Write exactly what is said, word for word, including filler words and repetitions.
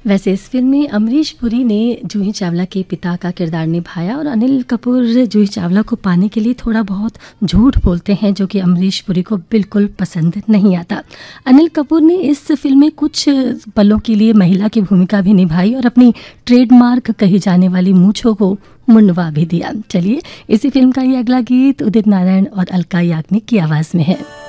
वैसे इस फिल्म में अमरीश पुरी ने जूही चावला के पिता का किरदार निभाया और अनिल कपूर जूही चावला को पाने के लिए थोड़ा बहुत झूठ बोलते हैं, जो कि अमरीश पुरी को बिल्कुल पसंद नहीं आता। अनिल कपूर ने इस फिल्म में कुछ पलों के लिए महिला की भूमिका भी निभाई और अपनी ट्रेडमार्क कही जाने वाली मूंछों को मुंडवा भी दिया। चलिए इसी फिल्म का ये अगला गीत उदित नारायण और अलका याग्निक की आवाज़ में है।